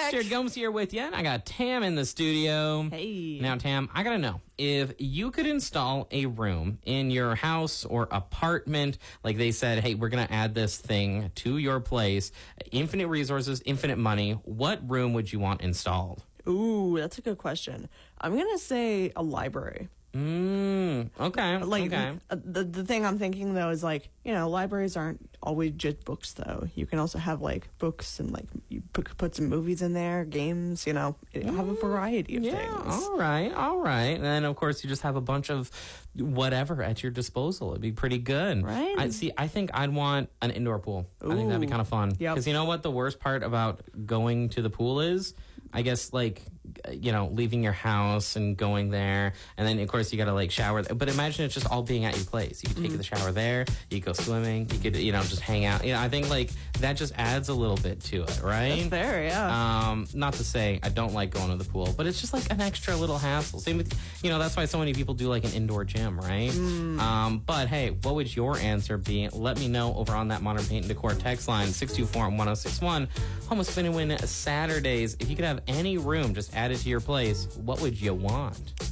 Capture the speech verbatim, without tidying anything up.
back. Jared Gomes here with you, and I got Tam in the studio. Hey. Now, Tam, I gotta know, if you could install a room in your house or apartment, like they said, hey, we're gonna add this thing to your place, infinite resources, infinite money, what room would you want installed? Ooh, that's a good question. I'm going to say a library. Mm, okay, Like okay. uh, the the thing I'm thinking though is like, you know, libraries aren't always just books though. You can also have like books and like you put, put some movies in there, games, you know, have a variety of Yeah, things. all right, all right. And then, of course, you just have a bunch of whatever at your disposal. It'd be pretty good. Right. I see. I think I'd want an indoor pool. I think that'd be Ooh. kind of fun. Yep. Because you know what the worst part about going to the pool is? I guess, like, you know, leaving your house and going there. And then, of course, you got to, like, shower. But imagine it's just all being at your place. You could take Mm. the shower there. You could go swimming. You could, you know, just hang out. You know, I think, like, that just adds a little bit to it, right? That's fair, yeah. Um, not to say I don't like going to the pool, but it's just like an extra little hassle. Same with, you know, that's why so many people do like an indoor gym, right? Mm. Um, but hey, what would your answer be? Let me know over on that Modern Paint and Decor text line, six two four, one oh six one. Home of Spin and Win Saturdays. If you could have any room just added to your place, what would you want?